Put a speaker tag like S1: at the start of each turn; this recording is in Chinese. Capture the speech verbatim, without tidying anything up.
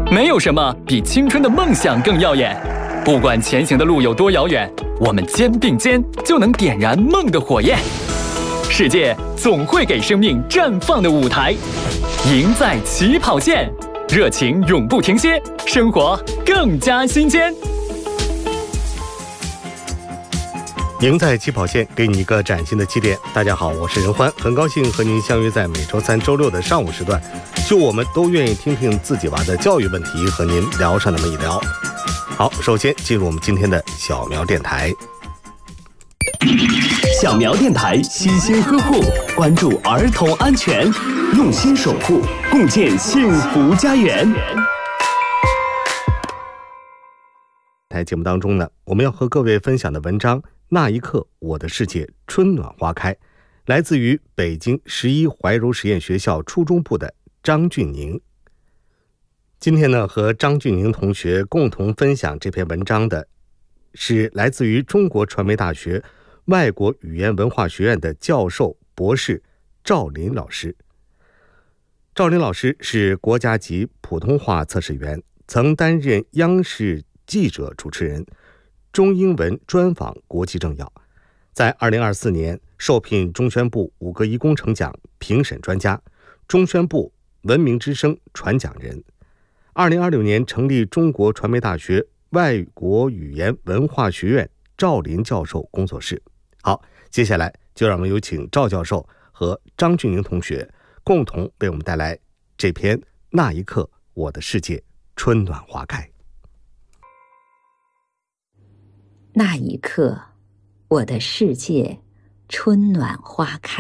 S1: 没有什么比青春的梦想更耀眼。不管前行的路有多遥远，我们肩并肩就能点燃梦的火焰。世界总会给生命绽放的舞台，赢在起跑线，热情永不停歇，生活更加新鲜。
S2: 赢在起跑线，给你一个崭新的起点。大家好，我是任欢，很高兴和您相约在每周三、周六的上午时段，就我们都愿意听听自己娃的教育问题，和您聊上那么一聊。好，首先进入我们今天的小苗电台。
S3: 小苗电台悉心呵护，关注儿童安全，用心守护，共建幸福家园。
S2: 在节目当中呢，我们要和各位分享的文章《那一刻我的世界春暖花开》，来自于北京十一怀柔实验学校初中部的张俊宁。今天呢，和张俊宁同学共同分享这篇文章的是来自于中国传媒大学外国语言文化学院的教授博士赵林老师。赵林老师是国家级普通话测试员，曾担任央视记者主持人，中英文专访国际政要，在二零二四年受聘中宣部五个一工程奖评审专家，中宣部文明之声传讲人。二零二六年成立中国传媒大学外国语言文化学院赵林教授工作室。好，接下来就让我们有请赵教授和张俊宁同学共同为我们带来这篇《那一刻我的世界春暖花开》。
S4: 那一刻，我的世界春暖花开。